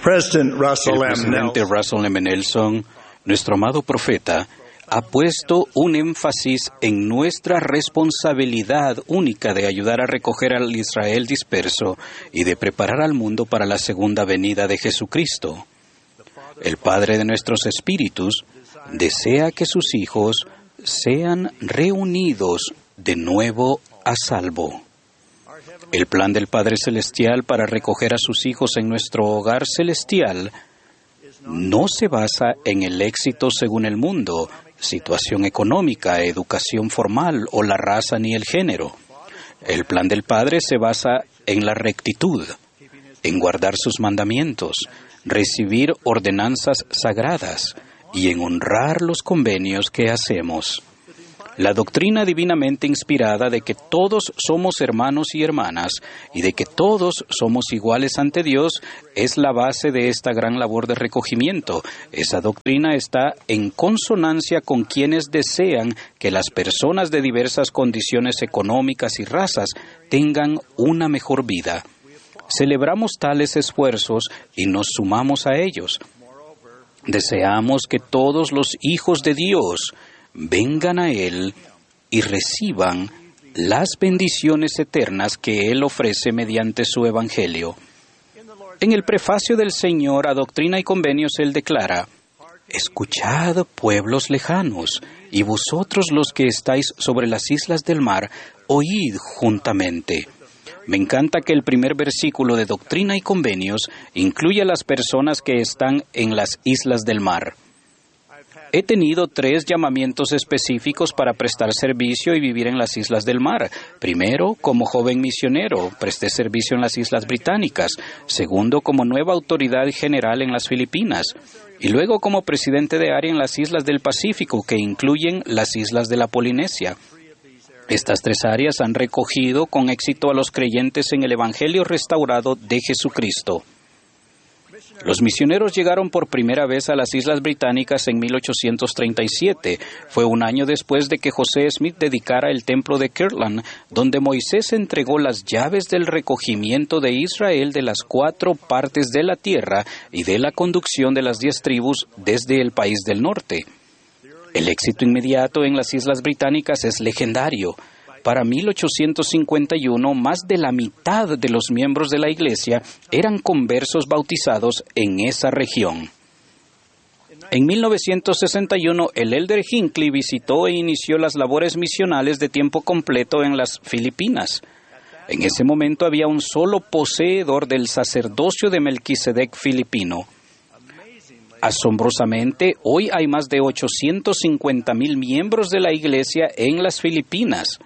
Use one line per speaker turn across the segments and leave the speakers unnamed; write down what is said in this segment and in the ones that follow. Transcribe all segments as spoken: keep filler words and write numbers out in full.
President Russell
El
M.
presidente
Nelson
Russell M. Nelson, nuestro amado profeta, ha puesto un énfasis en nuestra responsabilidad única de ayudar a recoger al Israel disperso y de preparar al mundo para la segunda venida de Jesucristo. El Padre de nuestros espíritus desea que sus hijos sean reunidos de nuevo a salvo. El plan del Padre Celestial para recoger a sus hijos en nuestro hogar celestial no se basa en el éxito según el mundo, situación económica, educación formal o la raza ni el género. El plan del Padre se basa en la rectitud, en guardar sus mandamientos, recibir ordenanzas sagradas y en honrar los convenios que hacemos. La doctrina divinamente inspirada de que todos somos hermanos y hermanas y de que todos somos iguales ante Dios es la base de esta gran labor de recogimiento. Esa doctrina está en consonancia con quienes desean que las personas de diversas condiciones económicas y razas tengan una mejor vida. Celebramos tales esfuerzos y nos sumamos a ellos. Deseamos que todos los hijos de Dios vengan a Él y reciban las bendiciones eternas que Él ofrece mediante su Evangelio. En el prefacio del Señor a Doctrina y Convenios Él declara: «Escuchad, pueblos lejanos, y vosotros los que estáis sobre las islas del mar, oíd juntamente». Me encanta que el primer versículo de Doctrina y Convenios incluye a las personas que están en las islas del mar. He tenido tres llamamientos específicos para prestar servicio y vivir en las Islas del Mar. Primero, como joven misionero, presté servicio en las Islas Británicas. Segundo, como nueva autoridad general en las Filipinas. Y luego como presidente de área en las Islas del Pacífico, que incluyen las Islas de la Polinesia. Estas tres áreas han recogido con éxito a los creyentes en el Evangelio restaurado de Jesucristo. Los misioneros llegaron por primera vez a las Islas Británicas en mil ochocientos treinta y siete. Fue un año después de que José Smith dedicara el templo de Kirtland, donde Moisés entregó las llaves del recogimiento de Israel de las cuatro partes de la tierra y de la conducción de las diez tribus desde el país del norte. El éxito inmediato en las Islas Británicas es legendario. Para mil ochocientos cincuenta y uno, más de la mitad de los miembros de la Iglesia eran conversos bautizados en esa región. En mil novecientos sesenta y uno, el elder Hinckley visitó e inició las labores misionales de tiempo completo en las Filipinas. En ese momento había un solo poseedor del sacerdocio de Melquisedec filipino. Asombrosamente, hoy hay más de ochocientos cincuenta mil miembros de la Iglesia en las Filipinas.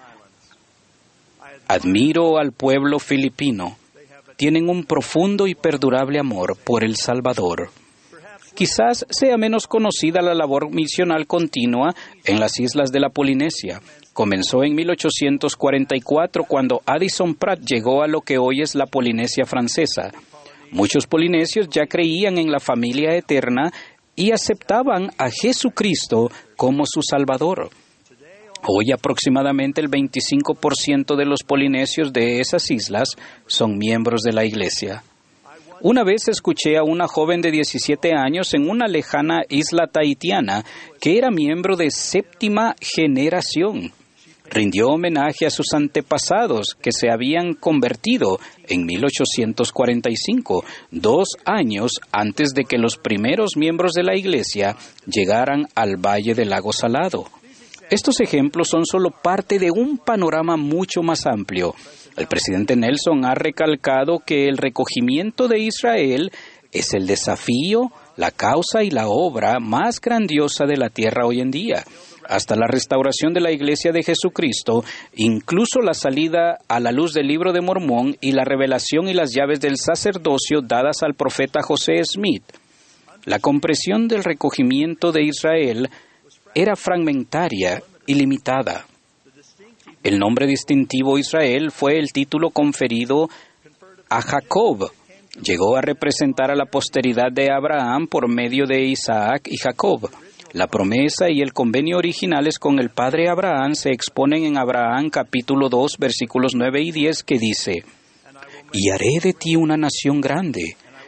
Admiro al pueblo filipino. Tienen un profundo y perdurable amor por El Salvador. Quizás sea menos conocida la labor misional continua en las islas de la Polinesia. Comenzó en mil ochocientos cuarenta y cuatro cuando Addison Pratt llegó a lo que hoy es la Polinesia francesa. Muchos polinesios ya creían en la familia eterna y aceptaban a Jesucristo como su Salvador. Hoy aproximadamente el veinticinco por ciento de los polinesios de esas islas son miembros de la Iglesia. Una vez escuché a una joven de diecisiete años en una lejana isla tahitiana que era miembro de séptima generación. Rindió homenaje a sus antepasados que se habían convertido en mil ochocientos cuarenta y cinco, dos años antes de que los primeros miembros de la Iglesia llegaran al Valle del Lago Salado. Estos ejemplos son solo parte de un panorama mucho más amplio. El presidente Nelson ha recalcado que el recogimiento de Israel es el desafío, la causa y la obra más grandiosa de la tierra hoy en día. Hasta la restauración de la Iglesia de Jesucristo, incluso la salida a la luz del Libro de Mormón y la revelación y las llaves del sacerdocio dadas al profeta José Smith. La comprensión del recogimiento de Israel era fragmentaria y limitada. El nombre distintivo Israel fue el título conferido a Jacob. Llegó a representar a la posteridad de Abraham por medio de Isaac y Jacob. La promesa y el convenio originales con el padre Abraham se exponen en Abraham capítulo dos, versículos nueve y diez, que dice: «Y haré de ti una nación grande,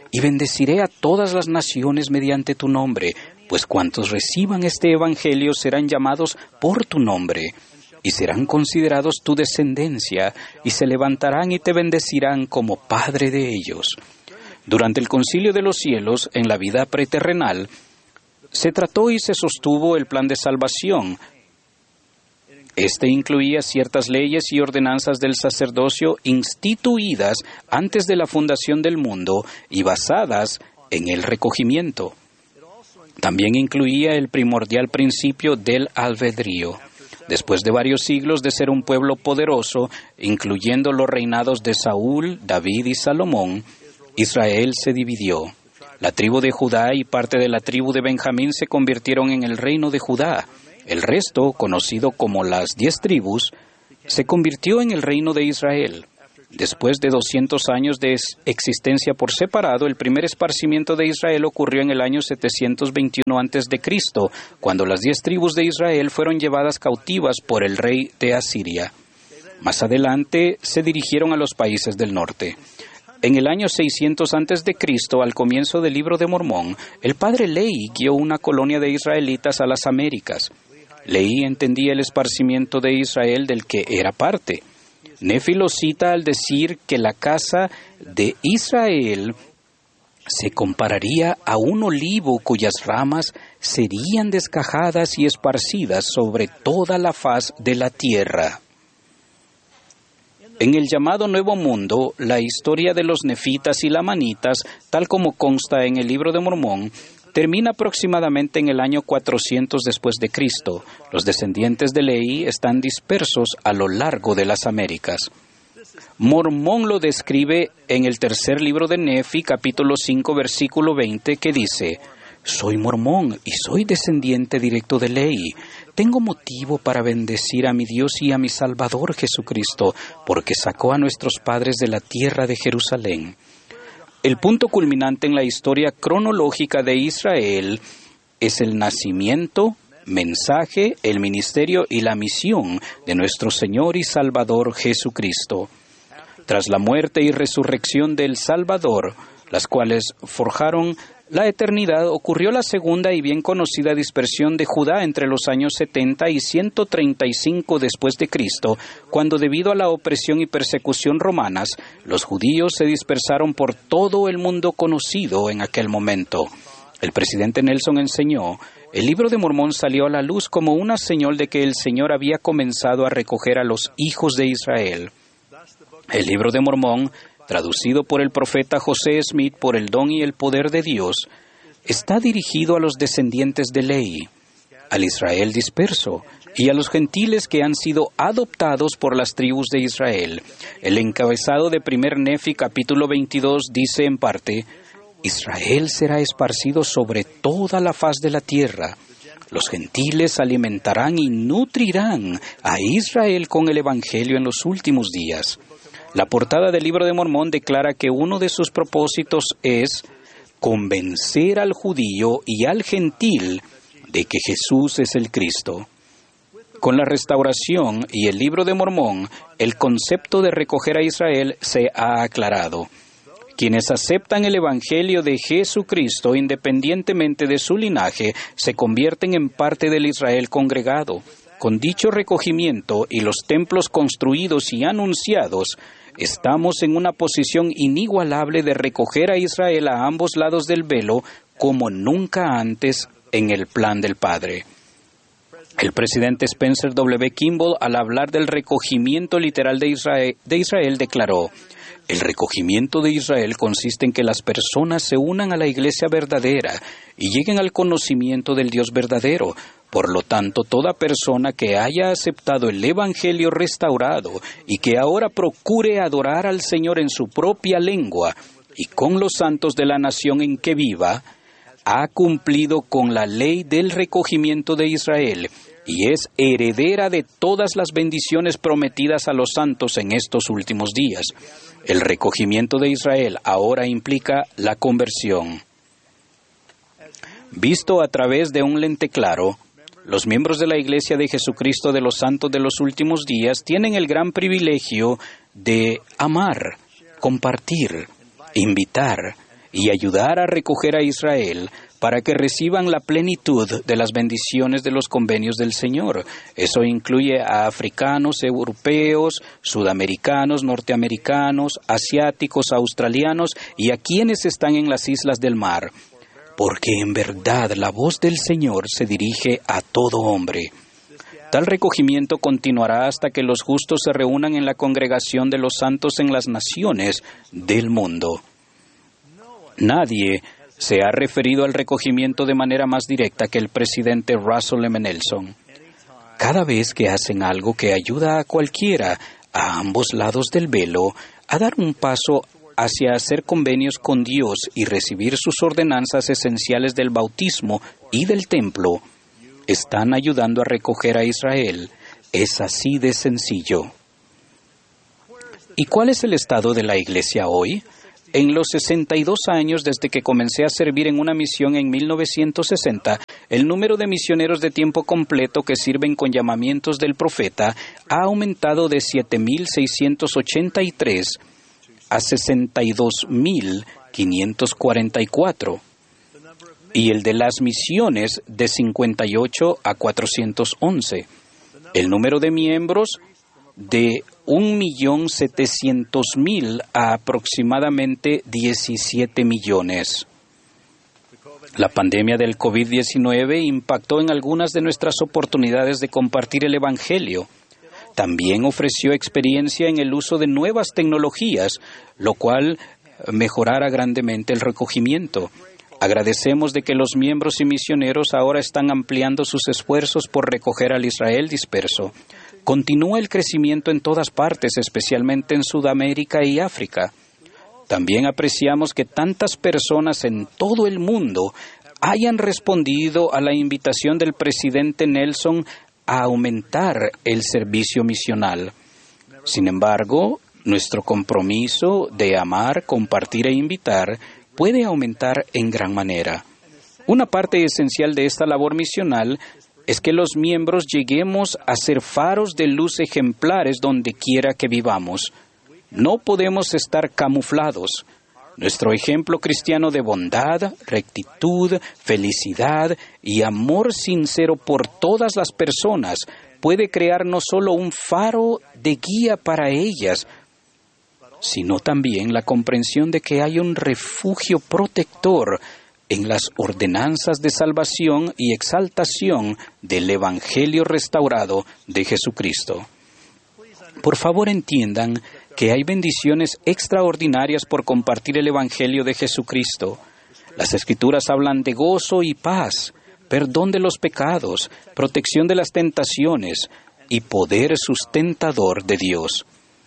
y bendeciré a todas las naciones mediante tu nombre, pues cuantos reciban este evangelio serán llamados por tu nombre, y serán considerados tu descendencia, y se levantarán y te bendecirán como Padre de ellos. Durante el Concilio de los Cielos, en la vida preterrenal, se trató y se sostuvo el plan de salvación. Este incluía ciertas leyes y ordenanzas del sacerdocio instituidas antes de la fundación del mundo y basadas en el recogimiento. También incluía el primordial principio del albedrío. Después de varios siglos de ser un pueblo poderoso, incluyendo los reinados de Saúl, David y Salomón, Israel se dividió. La tribu de Judá y parte de la tribu de Benjamín se convirtieron en el reino de Judá. El resto, conocido como las diez tribus, se convirtió en el reino de Israel. Después de doscientos años de existencia por separado, el primer esparcimiento de Israel ocurrió en el año setecientos veintiuno antes de Cristo, cuando las diez tribus de Israel fueron llevadas cautivas por el rey de Asiria. Más adelante se dirigieron a los países del norte. En el año seiscientos antes de Cristo, al comienzo del Libro de Mormón, el padre Lehi guió una colonia de israelitas a las Américas. Lehi entendía el esparcimiento de Israel del que era parte. Nefi lo cita al decir que la casa de Israel se compararía a un olivo cuyas ramas serían descajadas y esparcidas sobre toda la faz de la tierra. En el llamado Nuevo Mundo, la historia de los nefitas y lamanitas, tal como consta en el Libro de Mormón, termina aproximadamente en el año cuatrocientos después de Cristo. Los descendientes de Lehi están dispersos a lo largo de las Américas. Mormón lo describe en el tercer libro de Nefi, capítulo cinco, versículo veinte, que dice: «Soy mormón y soy descendiente directo de Lehi. Tengo motivo para bendecir a mi Dios y a mi Salvador Jesucristo, porque sacó a nuestros padres de la tierra de Jerusalén». El punto culminante en la historia cronológica de Israel es el nacimiento, mensaje, el ministerio y la misión de nuestro Señor y Salvador Jesucristo. Tras la muerte y resurrección del Salvador, las cuales forjaron la eternidad, ocurrió la segunda y bien conocida dispersión de Judá entre los años setenta y ciento treinta y cinco después de Cristo, cuando debido a la opresión y persecución romanas, los judíos se dispersaron por todo el mundo conocido en aquel momento. El presidente Nelson enseñó: el Libro de Mormón salió a la luz como una señal de que el Señor había comenzado a recoger a los hijos de Israel. El Libro de Mormón, traducido por el profeta José Smith por el don y el poder de Dios, está dirigido a los descendientes de Lehi, al Israel disperso y a los gentiles que han sido adoptados por las tribus de Israel. El encabezado de primer Nefi capítulo veintidós dice en parte: Israel será esparcido sobre toda la faz de la tierra. Los gentiles alimentarán y nutrirán a Israel con el Evangelio en los últimos días. La portada del Libro de Mormón declara que uno de sus propósitos es convencer al judío y al gentil de que Jesús es el Cristo. Con la restauración y el Libro de Mormón, el concepto de recoger a Israel se ha aclarado. Quienes aceptan el Evangelio de Jesucristo, independientemente de su linaje, se convierten en parte del Israel congregado. Con dicho recogimiento y los templos construidos y anunciados, estamos en una posición inigualable de recoger a Israel a ambos lados del velo como nunca antes en el plan del Padre. El presidente Spencer W. Kimball, al hablar del recogimiento literal de Israel, de Israel, declaró: el recogimiento de Israel consiste en que las personas se unan a la iglesia verdadera y lleguen al conocimiento del Dios verdadero. Por lo tanto, toda persona que haya aceptado el Evangelio restaurado y que ahora procure adorar al Señor en su propia lengua y con los santos de la nación en que viva, ha cumplido con la ley del recogimiento de Israel y es heredera de todas las bendiciones prometidas a los santos en estos últimos días. El recogimiento de Israel ahora implica la conversión. Visto a través de un lente claro, los miembros de la Iglesia de Jesucristo de los Santos de los Últimos Días tienen el gran privilegio de amar, compartir, invitar y ayudar a recoger a Israel para que reciban la plenitud de las bendiciones de los convenios del Señor. Eso incluye a africanos, europeos, sudamericanos, norteamericanos, asiáticos, australianos y a quienes están en las islas del mar. Porque en verdad la voz del Señor se dirige a todo hombre. Tal recogimiento continuará hasta que los justos se reúnan en la congregación de los santos en las naciones del mundo. Nadie se ha referido al recogimiento de manera más directa que el presidente Russell M. Nelson. Cada vez que hacen algo que ayuda a cualquiera, a ambos lados del velo, a dar un paso hacia hacer convenios con Dios y recibir sus ordenanzas esenciales del bautismo y del templo, están ayudando a recoger a Israel. Es así de sencillo. ¿Y cuál es el estado de la Iglesia hoy? En los sesenta y dos años desde que comencé a servir en una misión en mil novecientos sesenta, el número de misioneros de tiempo completo que sirven con llamamientos del profeta ha aumentado de siete mil seiscientos ochenta y tres a sesenta y dos mil quinientos cuarenta y cuatro, y el de las misiones de cincuenta y ocho a cuatrocientos once. El número de miembros de un millón setecientos mil a aproximadamente diecisiete millones. La pandemia del COVID diecinueve impactó en algunas de nuestras oportunidades de compartir el Evangelio. También ofreció experiencia en el uso de nuevas tecnologías, lo cual mejorará grandemente el recogimiento. Agradecemos de que los miembros y misioneros ahora están ampliando sus esfuerzos por recoger al Israel disperso. Continúa el crecimiento en todas partes, especialmente en Sudamérica y África. También apreciamos que tantas personas en todo el mundo hayan respondido a la invitación del presidente Nelson a aumentar el servicio misional. Sin embargo, nuestro compromiso de amar, compartir e invitar puede aumentar en gran manera. Una parte esencial de esta labor misional es que los miembros lleguemos a ser faros de luz ejemplares donde quiera que vivamos. No podemos estar camuflados. Nuestro ejemplo cristiano de bondad, rectitud, felicidad y amor sincero por todas las personas puede crear no solo un faro de guía para ellas, sino también la comprensión de que hay un refugio protector en las ordenanzas de salvación y exaltación del Evangelio restaurado de Jesucristo. Por favor, entiendan que hay bendiciones extraordinarias por compartir el Evangelio de Jesucristo. Las Escrituras hablan de gozo y paz, perdón de los pecados, protección de las tentaciones y poder sustentador de Dios.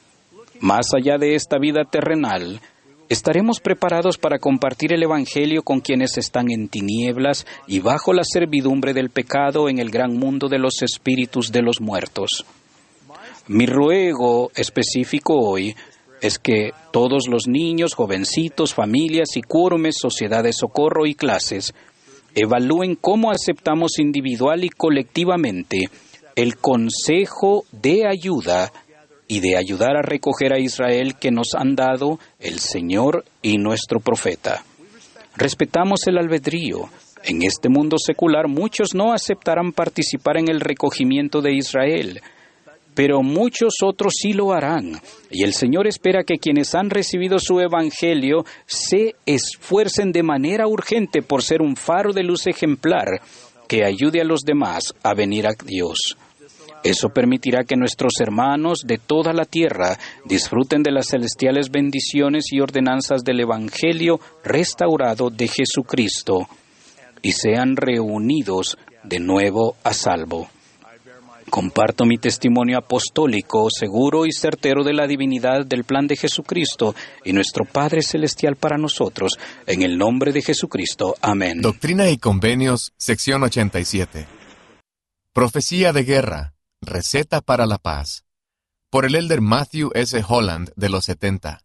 Más allá de esta vida terrenal, estaremos preparados para compartir el Evangelio con quienes están en tinieblas y bajo la servidumbre del pecado en el gran mundo de los espíritus de los muertos. Mi ruego específico hoy es que todos los niños, jovencitos, familias y quórumes, sociedades socorro y clases evalúen cómo aceptamos individual y colectivamente el consejo de ayuda y de ayudar a recoger a Israel que nos han dado el Señor y nuestro profeta. Respetamos el albedrío. En este mundo secular muchos no aceptarán participar en el recogimiento de Israel, pero muchos otros sí lo harán. Y el Señor espera que quienes han recibido su Evangelio se esfuercen de manera urgente por ser un faro de luz ejemplar que ayude a los demás a venir a Dios. Eso permitirá que nuestros hermanos de toda la tierra disfruten de las celestiales bendiciones y ordenanzas del Evangelio restaurado de Jesucristo y sean reunidos de nuevo a salvo. Comparto mi testimonio apostólico, seguro y certero de la divinidad del plan de Jesucristo y nuestro Padre Celestial para nosotros, en el nombre de Jesucristo. Amén.
Doctrina y Convenios, sección ochenta y siete. Profecía de guerra. Receta para la paz. Por el elder Matthew S. Holland, de los setenta.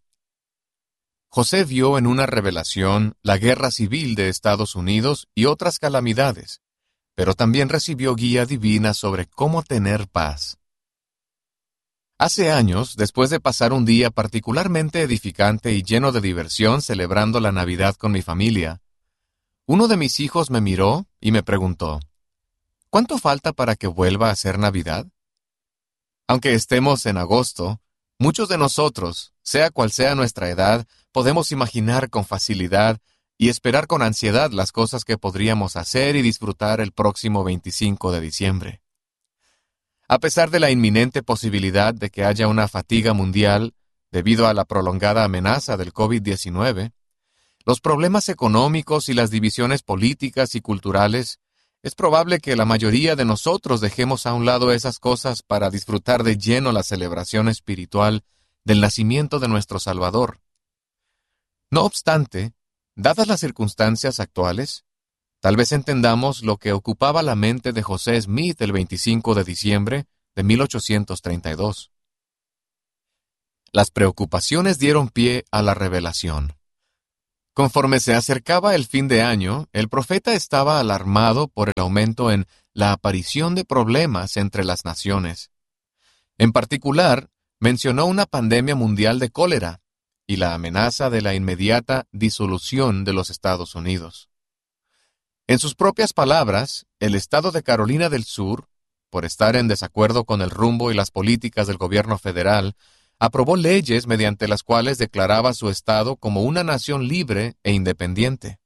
José vio en una revelación la guerra civil de Estados Unidos y otras calamidades, pero también recibió guía divina sobre cómo tener paz. Hace años, después de pasar un día particularmente edificante y lleno de diversión celebrando la Navidad con mi familia, uno de mis hijos me miró y me preguntó, ¿cuánto falta para que vuelva a ser Navidad? Aunque estemos en agosto, muchos de nosotros, sea cual sea nuestra edad, podemos imaginar con facilidad y esperar con ansiedad las cosas que podríamos hacer y disfrutar el próximo veinticinco de diciembre. A pesar de la inminente posibilidad de que haya una fatiga mundial debido a la prolongada amenaza del COVID diecinueve, los problemas económicos y las divisiones políticas y culturales, es probable que la mayoría de nosotros dejemos a un lado esas cosas para disfrutar de lleno la celebración espiritual del nacimiento de nuestro Salvador. No obstante, dadas las circunstancias actuales, tal vez entendamos lo que ocupaba la mente de José Smith el veinticinco de diciembre de mil ochocientos treinta y dos. Las preocupaciones dieron pie a la revelación. Conforme se acercaba el fin de año, el profeta estaba alarmado por el aumento en la aparición de problemas entre las naciones. En particular, mencionó una pandemia mundial de cólera y la amenaza de la inmediata disolución de los Estados Unidos. En sus propias palabras, el estado de Carolina del Sur, por estar en desacuerdo con el rumbo y las políticas del gobierno federal, aprobó leyes mediante las cuales declaraba su estado como una nación libre e independiente.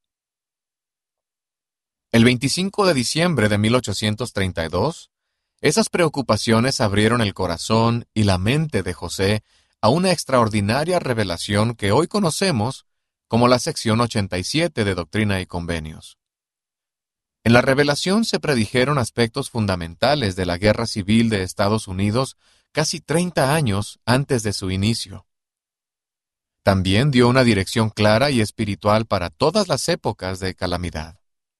El veinticinco de diciembre de mil ochocientos treinta y dos, esas preocupaciones abrieron el corazón y la mente de José a una extraordinaria revelación que hoy conocemos como la sección ochenta y siete de Doctrina y Convenios. En la revelación se predijeron aspectos fundamentales de la Guerra Civil de Estados Unidos casi treinta años antes de su inicio. También dio una dirección clara y espiritual para todas las épocas de calamidad.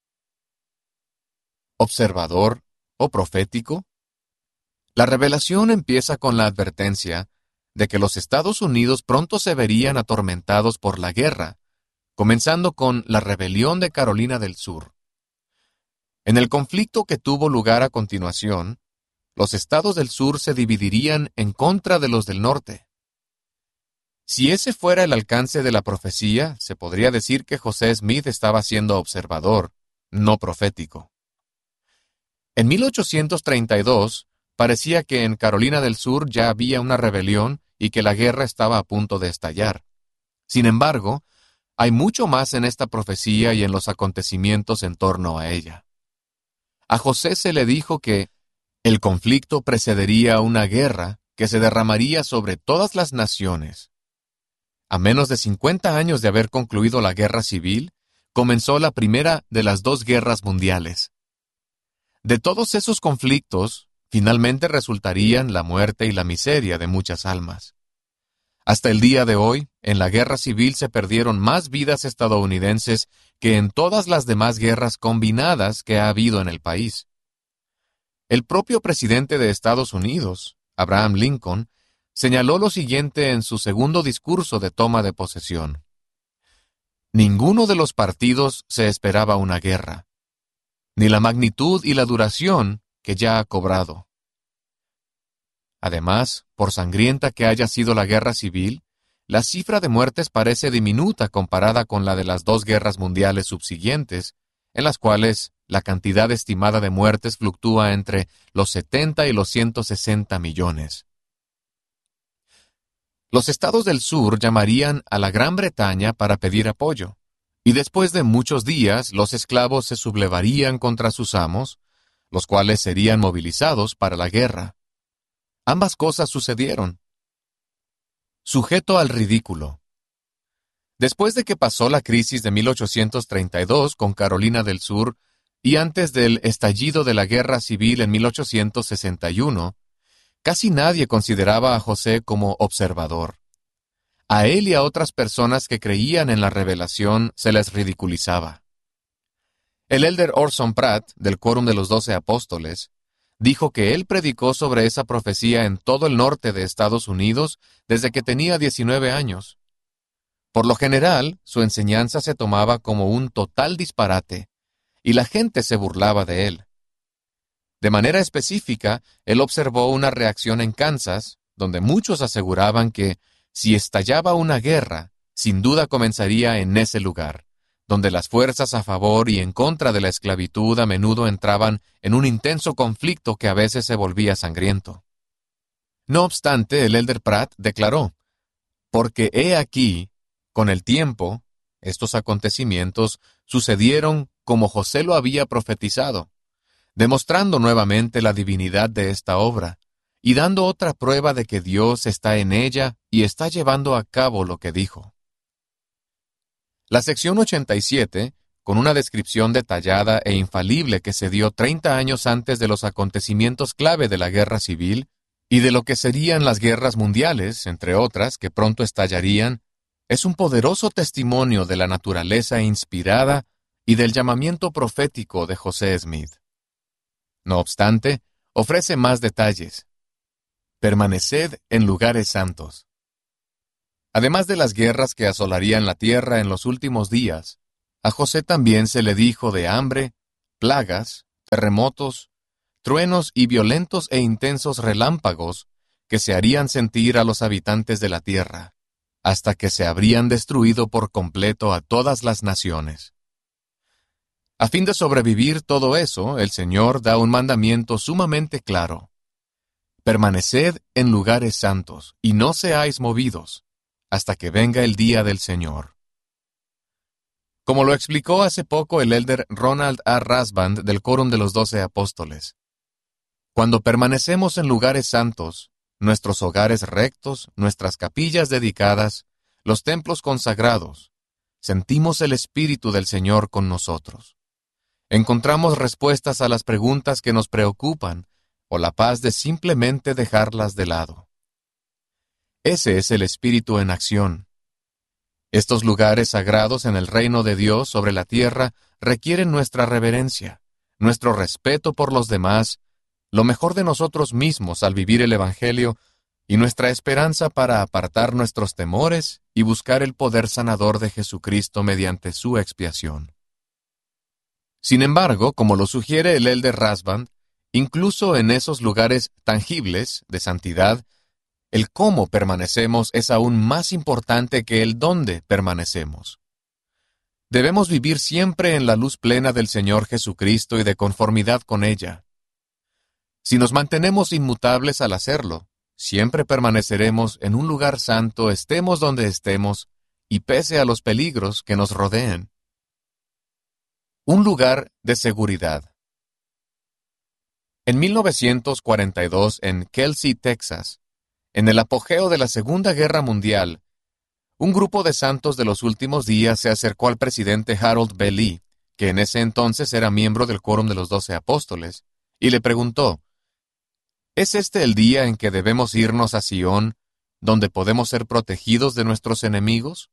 Observador o profético. La revelación empieza con la advertencia de que los Estados Unidos pronto se verían atormentados por la guerra, comenzando con la rebelión de Carolina del Sur. En el conflicto que tuvo lugar a continuación, los estados del sur se dividirían en contra de los del norte. Si ese fuera el alcance de la profecía, se podría decir que José Smith estaba siendo observador, no profético. En mil ochocientos treinta y dos, parecía que en Carolina del Sur ya había una rebelión y que la guerra estaba a punto de estallar. Sin embargo, hay mucho más en esta profecía y en los acontecimientos en torno a ella. A José se le dijo que el conflicto precedería a una guerra que se derramaría sobre todas las naciones. A menos de cincuenta años de haber concluido la guerra civil, comenzó la primera de las dos guerras mundiales. De todos esos conflictos, finalmente resultarían la muerte y la miseria de muchas almas. Hasta el día de hoy, en la guerra civil se perdieron más vidas estadounidenses que en todas las demás guerras combinadas que ha habido en el país. El propio presidente de Estados Unidos, Abraham Lincoln, señaló lo siguiente en su segundo discurso de toma de posesión. Ninguno de los partidos se esperaba una guerra, ni la magnitud y la duración que ya ha cobrado. Además, por sangrienta que haya sido la guerra civil, la cifra de muertes parece diminuta comparada con la de las dos guerras mundiales subsiguientes, en las cuales la cantidad estimada de muertes fluctúa entre los setenta y los ciento sesenta millones. Los estados del sur llamarían a la Gran Bretaña para pedir apoyo, y después de muchos días los esclavos se sublevarían contra sus amos, los cuales serían movilizados para la guerra. Ambas cosas sucedieron. Sujeto al ridículo. Después de que pasó la crisis de mil ochocientos treinta y dos con Carolina del Sur y antes del estallido de la Guerra Civil en mil ochocientos sesenta y uno, casi nadie consideraba a José como observador. A él y a otras personas que creían en la revelación se les ridiculizaba. El elder Orson Pratt, del Quórum de los Doce Apóstoles, dijo que él predicó sobre esa profecía en todo el norte de Estados Unidos desde que tenía diecinueve años. Por lo general, su enseñanza se tomaba como un total disparate, y la gente se burlaba de él. De manera específica, él observó una reacción en Kansas, donde muchos aseguraban que, si estallaba una guerra, sin duda comenzaría en ese lugar, donde las fuerzas a favor y en contra de la esclavitud a menudo entraban en un intenso conflicto que a veces se volvía sangriento. No obstante, el elder Pratt declaró, «Porque he aquí, con el tiempo, estos acontecimientos sucedieron como José lo había profetizado, demostrando nuevamente la divinidad de esta obra, y dando otra prueba de que Dios está en ella y está llevando a cabo lo que dijo». La sección ochenta y siete, con una descripción detallada e infalible que se dio treinta años antes de los acontecimientos clave de la guerra civil y de lo que serían las guerras mundiales, entre otras, que pronto estallarían, es un poderoso testimonio de la naturaleza inspirada y del llamamiento profético de José Smith. No obstante, ofrece más detalles. Permaneced en lugares santos. Además de las guerras que asolarían la tierra en los últimos días, a José también se le dijo de hambre, plagas, terremotos, truenos y violentos e intensos relámpagos que se harían sentir a los habitantes de la tierra, hasta que se habrían destruido por completo a todas las naciones. A fin de sobrevivir todo eso, el Señor da un mandamiento sumamente claro. Permaneced en lugares santos, y no seáis movidos, hasta que venga el día del Señor. Como lo explicó hace poco el elder Ronald A. Rasband del Quórum de los Doce Apóstoles, cuando permanecemos en lugares santos, nuestros hogares rectos, nuestras capillas dedicadas, los templos consagrados, sentimos el Espíritu del Señor con nosotros. Encontramos respuestas a las preguntas que nos preocupan, o la paz de simplemente dejarlas de lado. Ese es el Espíritu en acción. Estos lugares sagrados en el reino de Dios sobre la tierra requieren nuestra reverencia, nuestro respeto por los demás, lo mejor de nosotros mismos al vivir el Evangelio y nuestra esperanza para apartar nuestros temores y buscar el poder sanador de Jesucristo mediante su expiación. Sin embargo, como lo sugiere el elder Rasband, incluso en esos lugares tangibles de santidad, el cómo permanecemos es aún más importante que el dónde permanecemos. Debemos vivir siempre en la luz plena del Señor Jesucristo y de conformidad con ella. Si nos mantenemos inmutables al hacerlo, siempre permaneceremos en un lugar santo, estemos donde estemos, y pese a los peligros que nos rodeen. Un lugar de seguridad. En mil novecientos cuarenta y dos, en Kelsey, Texas, en el apogeo de la Segunda Guerra Mundial, un grupo de santos de los últimos días se acercó al presidente Harold B. Lee, que en ese entonces era miembro del Quórum de los Doce Apóstoles, y le preguntó, ¿es este el día en que debemos irnos a Sion, donde podemos ser protegidos de nuestros enemigos?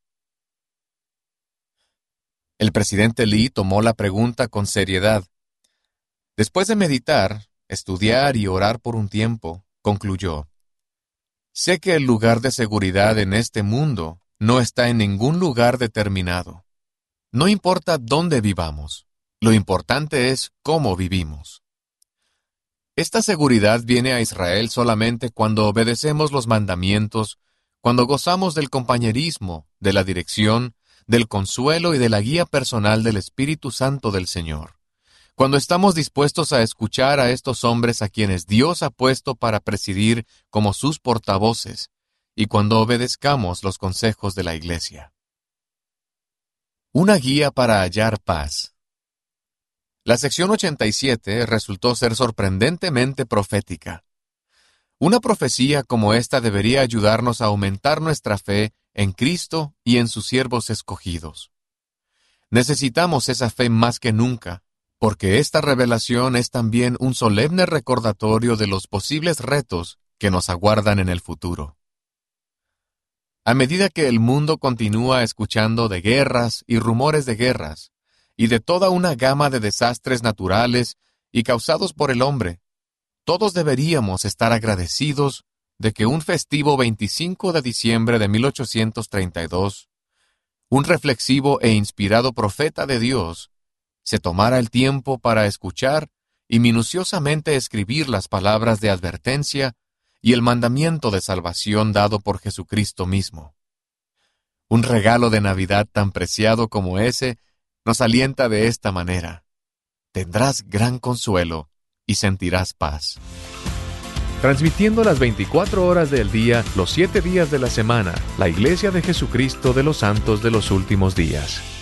El presidente Lee tomó la pregunta con seriedad. Después de meditar, estudiar y orar por un tiempo, concluyó, sé que el lugar de seguridad en este mundo no está en ningún lugar determinado. No importa dónde vivamos, lo importante es cómo vivimos. Esta seguridad viene a Israel solamente cuando obedecemos los mandamientos, cuando gozamos del compañerismo, de la dirección, del consuelo y de la guía personal del Espíritu Santo del Señor, cuando estamos dispuestos a escuchar a estos hombres a quienes Dios ha puesto para presidir como sus portavoces, y cuando obedezcamos los consejos de la Iglesia. Una guía para hallar paz. La sección ochenta y siete resultó ser sorprendentemente profética. Una profecía como esta debería ayudarnos a aumentar nuestra fe en Cristo y en sus siervos escogidos. Necesitamos esa fe más que nunca, porque esta revelación es también un solemne recordatorio de los posibles retos que nos aguardan en el futuro. A medida que el mundo continúa escuchando de guerras y rumores de guerras, y de toda una gama de desastres naturales y causados por el hombre, todos deberíamos estar agradecidos de que un festivo veinticinco de diciembre de mil ochocientos treinta y dos, un reflexivo e inspirado profeta de Dios, se tomara el tiempo para escuchar y minuciosamente escribir las palabras de advertencia y el mandamiento de salvación dado por Jesucristo mismo. Un regalo de Navidad tan preciado como ese nos alienta de esta manera. Tendrás gran consuelo y sentirás paz.
Transmitiendo las veinticuatro horas del día, los siete días de la semana, la Iglesia de Jesucristo de los Santos de los Últimos Días.